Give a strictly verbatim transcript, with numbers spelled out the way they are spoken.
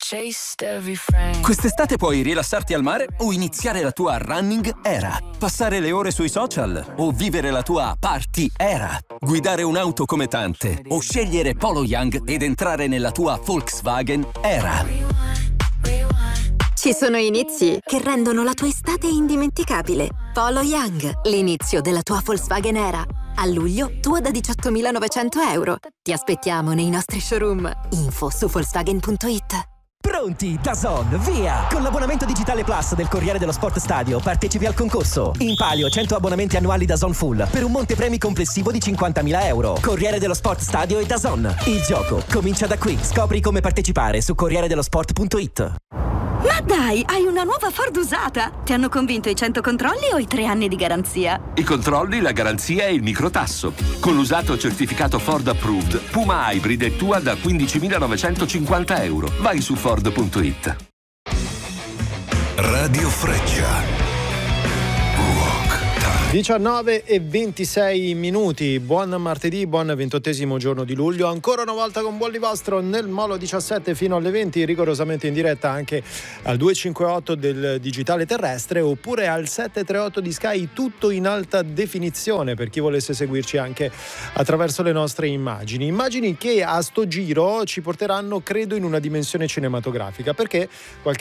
Quest'estate puoi rilassarti al mare o iniziare la tua running era. Passare le ore sui social o vivere la tua party era. Guidare un'auto come tante o scegliere Polo Young ed entrare nella tua Volkswagen era. Ci sono inizi che rendono la tua estate indimenticabile. Polo Young, l'inizio della tua Volkswagen era. A luglio, tua da diciottomilanovecento euro. Ti aspettiamo nei nostri showroom. Info su Volkswagen punto it. Pronti, DAZN, via! Con l'abbonamento digitale Plus del Corriere dello Sport Stadio partecipi al concorso. In palio cento abbonamenti annuali DAZN Full per un monte premi complessivo di cinquantamila euro. Corriere dello Sport Stadio e DAZN. Il gioco comincia da qui. Scopri come partecipare su Corriere dello Sport punto it. Ma dai, hai una nuova Ford usata! Ti hanno convinto i cento controlli o i tre anni di garanzia? I controlli, la garanzia e il microtasso. Con l'usato certificato Ford Approved, Puma Hybrid è tua da quindicimilanovecentocinquanta euro. Vai su Ford punto it. Radio Freccia. diciannove e ventisei minuti, buon martedì, buon ventottesimo giorno di luglio, ancora una volta con buon vostro nel Molo diciassette fino alle venti, rigorosamente in diretta anche al duecentocinquantotto del digitale terrestre oppure al settecentotrentotto di Sky, tutto in alta definizione per chi volesse seguirci anche attraverso le nostre immagini, immagini che a sto giro ci porteranno credo in una dimensione cinematografica, perché qualche